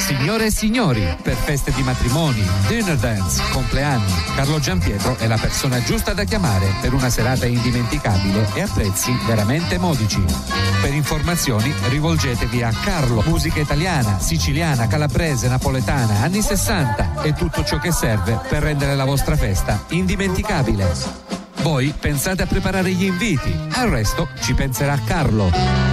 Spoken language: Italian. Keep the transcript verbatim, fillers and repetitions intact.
Signore e signori, per feste di matrimoni, dinner dance, compleanni, Carlo Giampietro è la persona giusta da chiamare per una serata indimenticabile e a prezzi veramente modici. Per informazioni rivolgetevi a Carlo, musica italiana, siciliana, calabrese, napoletana, anni sessanta e tutto ciò che serve per rendere la vostra festa indimenticabile. Voi pensate a preparare gli inviti, al resto ci penserà Carlo.